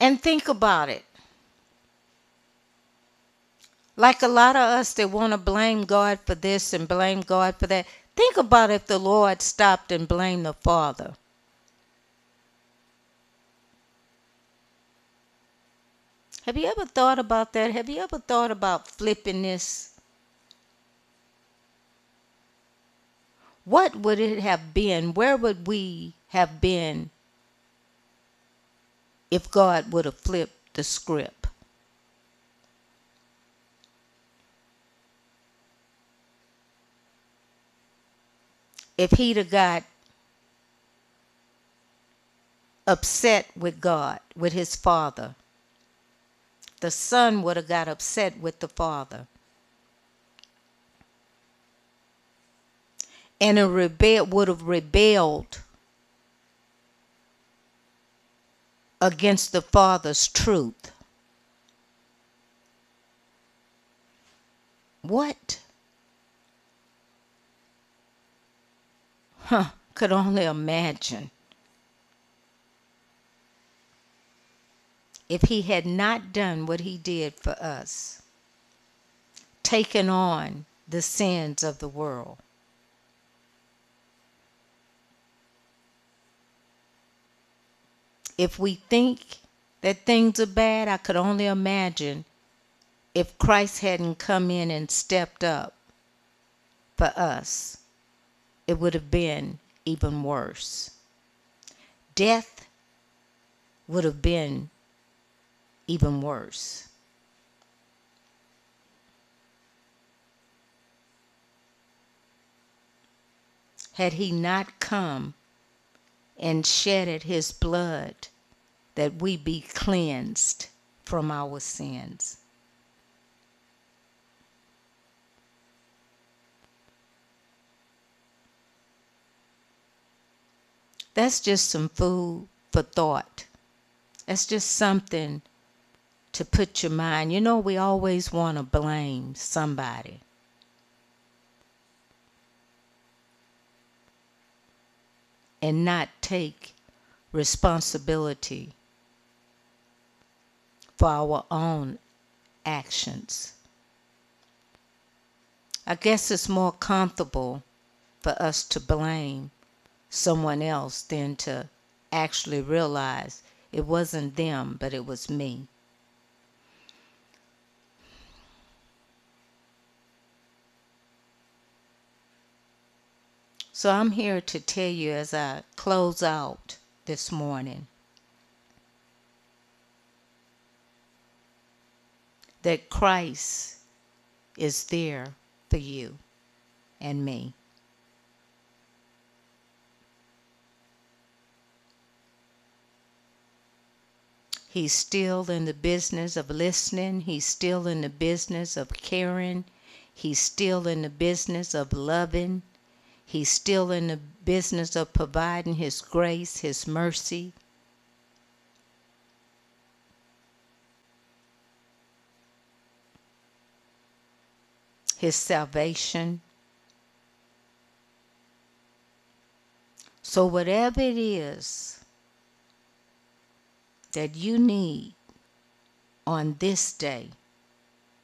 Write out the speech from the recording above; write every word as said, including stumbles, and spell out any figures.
And think about it. Like a lot of us that want to blame God for this and blame God for that. Think about if the Lord stopped and blamed the Father. Have you ever thought about that? Have you ever thought about flipping this? What would it have been? Where would we have been if God would have flipped the script? If he'd have got upset with God, with his Father, the Son would have got upset with the Father. And a rebel would have rebelled against the Father's truth. What? Huh, could only imagine. If he had not done what he did for us, taken on the sins of the world. If we think that things are bad, I could only imagine if Christ hadn't come in and stepped up for us, it would have been even worse. Death would have been even worse. Had he not come and shedded his blood that we be cleansed from our sins. That's just some food for thought. That's just something to put your mind. You know, we always want to blame somebody. And not take responsibility for our own actions. I guess it's more comfortable for us to blame someone else than to actually realize it wasn't them, but it was me. So I'm here to tell you as I close out this morning that Christ is there for you and me. He's still in the business of listening. He's still in the business of caring. He's still in the business of loving. He's still in the business of providing his grace, his mercy. His salvation. So whatever it is that you need on this day,